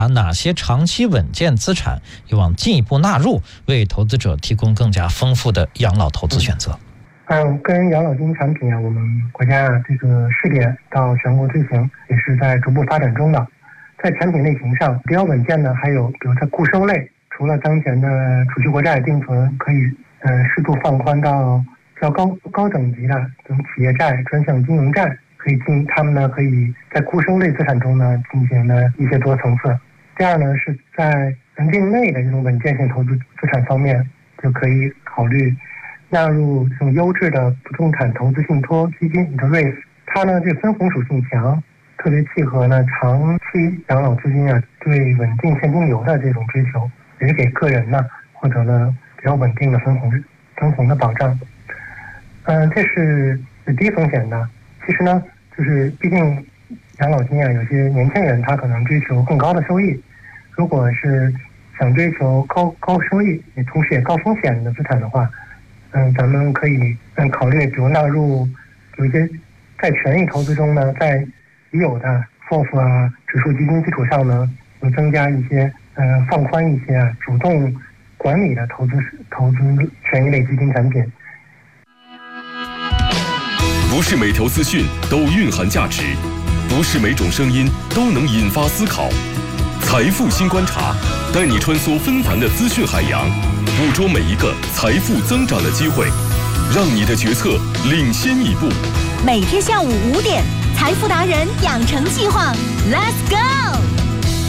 哪些长期稳健资产有望进一步纳入，为投资者提供更加丰富的养老投资选择。 个人养老基金产品我们国家这个试点到全国推行，也是在逐步发展中的。在产品类型上比较稳健的还有比如在固收类，除了当前的储蓄国债定存可以适度放宽到较高等级的这种企业债、专项经营债，他们呢可以在固收类资产中呢进行的一些多层次。第二呢是在稳定类的这种稳健性投资资产方面，就可以考虑纳入这种优质的不动产投资信托基金 REITs， 它呢这分红属性强，特别契合呢长期养老资金对稳定现金流的这种追求，也是给个人呢获得了比较稳定的分红的保障。这是低风险的。其实呢，就是毕竟养老金有些年轻人他可能追求更高的收益，如果是想追求高收益，也同时也高风险的资产的话，咱们可以考虑，比如纳入有一些在权益投资中呢，在已有的 FOF 指数基金基础上呢，有增加一些放宽一些主动管理的投资权益类基金产品。 不是每条资讯都蕴含价值，不是每种声音都能引发思考。财富新观察，带你穿梭纷繁的资讯海洋，捕捉每一个财富增长的机会，让你的决策领先一步。 每天下午5点，财富达人养成计划 ，Let's go！